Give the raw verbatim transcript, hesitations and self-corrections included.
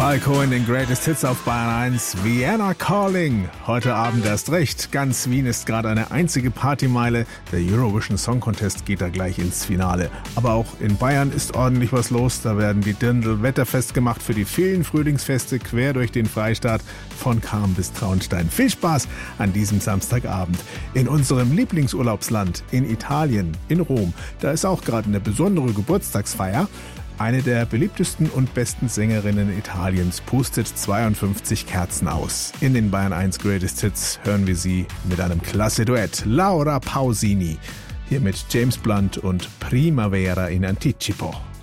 Falco in den Greatest Hits auf Bayern eins. Vienna Calling. Heute Abend erst recht. Ganz Wien ist gerade eine einzige Partymeile. Der Eurovision Song Contest geht da gleich ins Finale. Aber auch in Bayern ist ordentlich was los. Da werden die Dirndl wetterfest gemacht für die vielen Frühlingsfeste quer durch den Freistaat von Cham bis Traunstein. Viel Spaß an diesem Samstagabend. In unserem Lieblingsurlaubsland, in Italien, in Rom. Da ist auch gerade eine besondere Geburtstagsfeier. Eine der beliebtesten und besten Sängerinnen Italiens pustet zweiundfünfzig Kerzen aus. In den Bayern eins Greatest Hits hören wir sie mit einem klasse Duett. Laura Pausini. Hier mit James Blunt und Primavera in Anticipo.